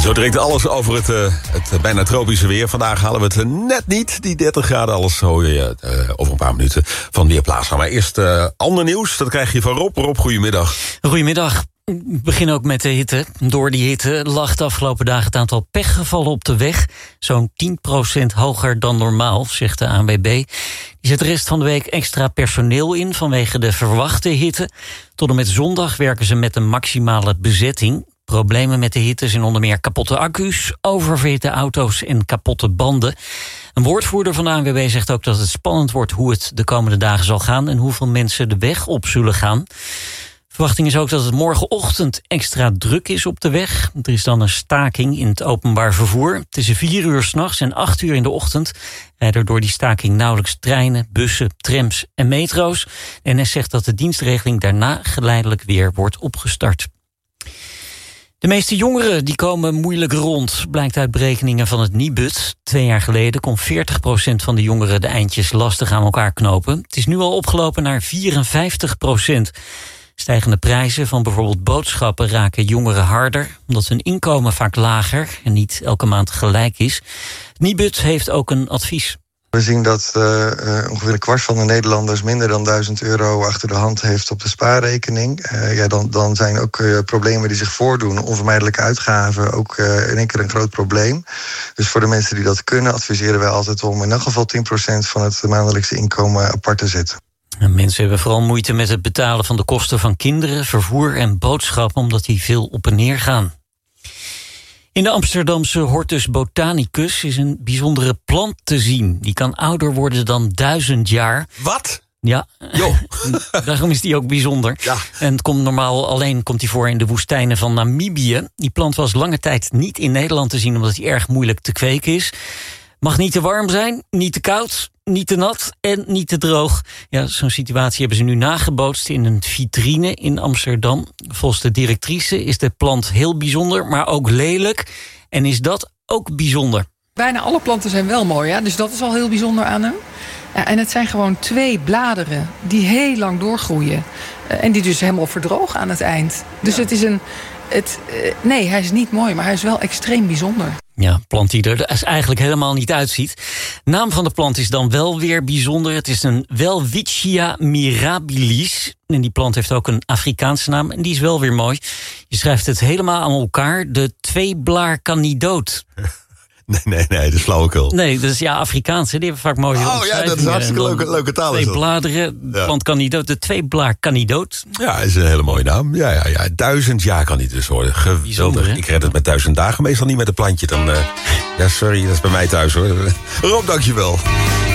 Zo direct alles over het bijna tropische weer. Vandaag halen we het net niet, die 30 graden. Alles hoor je over een paar minuten van Weerplaza. Maar eerst ander nieuws, dat krijg je van Rob. Rob, goedemiddag. Goedemiddag. Ik begin ook met de hitte. Door die hitte lag de afgelopen dagen het aantal pechgevallen op de weg zo'n 10% hoger dan normaal, zegt de ANWB. Die zet de rest van de week extra personeel in vanwege de verwachte hitte. Tot en met zondag werken ze met een maximale bezetting. Problemen met de hitte zijn onder meer kapotte accu's, oververhitte auto's en kapotte banden. Een woordvoerder van de ANWB zegt ook dat het spannend wordt hoe het de komende dagen zal gaan en hoeveel mensen de weg op zullen gaan. Verwachting is ook dat het morgenochtend extra druk is op de weg. Er is dan een staking in het openbaar vervoer. Tussen 4 uur 's nachts en 8 uur in de ochtend rijden er door die staking nauwelijks treinen, bussen, trams en metro's. De NS zegt dat de dienstregeling daarna geleidelijk weer wordt opgestart. De meeste jongeren die komen moeilijk rond, blijkt uit berekeningen van het Nibud. 2 jaar geleden kon 40% van de jongeren de eindjes lastig aan elkaar knopen. Het is nu al opgelopen naar 54%. Stijgende prijzen van bijvoorbeeld boodschappen raken jongeren harder, omdat hun inkomen vaak lager en niet elke maand gelijk is. Het Nibud heeft ook een advies. We zien dat ongeveer een kwart van de Nederlanders minder dan €1000 achter de hand heeft op de spaarrekening. Dan zijn ook problemen die zich voordoen, onvermijdelijke uitgaven, ook in één keer een groot probleem. Dus voor de mensen die dat kunnen, adviseren wij altijd om in elk geval 10% van het maandelijkse inkomen apart te zetten. En mensen hebben vooral moeite met het betalen van de kosten van kinderen, vervoer en boodschappen, omdat die veel op en neer gaan. In de Amsterdamse Hortus Botanicus is een bijzondere plant te zien. Die kan ouder worden dan 1000 jaar. Wat? Ja, Jo. Daarom is die ook bijzonder. Ja. En het komt normaal alleen voor in de woestijnen van Namibië. Die plant was lange tijd niet in Nederland te zien, omdat die erg moeilijk te kweken is. Mag niet te warm zijn, niet te koud, niet te nat en niet te droog. Ja, zo'n situatie hebben ze nu nagebootst in een vitrine in Amsterdam. Volgens de directrice is de plant heel bijzonder, maar ook lelijk. En is dat ook bijzonder? Bijna alle planten zijn wel mooi, ja? Dus dat is al heel bijzonder aan hem. Ja, en het zijn gewoon 2 bladeren die heel lang doorgroeien. En die dus helemaal verdrogen aan het eind. Dus het is nee, hij is niet mooi, maar hij is wel extreem bijzonder. Ja, plant die er eigenlijk helemaal niet uitziet. Naam van de plant is dan wel weer bijzonder. Het is een Welwitschia mirabilis. En die plant heeft ook een Afrikaanse naam. En die is wel weer mooi. Je schrijft het helemaal aan elkaar. De tweeblaarkanidoot. Nee, dat is flauwekul. Nee, dat is Afrikaans. Die hebben vaak mooie ja, dat is hartstikke leuke taal. 2 bladeren, plant kanidoot. De tweeblaarkanidoot. Ja, is een hele mooie naam. Ja, 1000 jaar kan die dus worden. Geweldig. Ik red het met 1000 dagen meestal niet met een plantje. Dan, sorry, dat is bij mij thuis hoor. Rob, dankjewel.